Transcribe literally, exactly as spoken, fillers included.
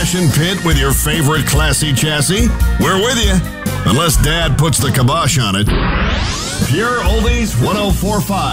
passion pit with your favorite classy chassis? We're with you, unless Dad puts the kibosh on it. Pure Oldies one oh four point five.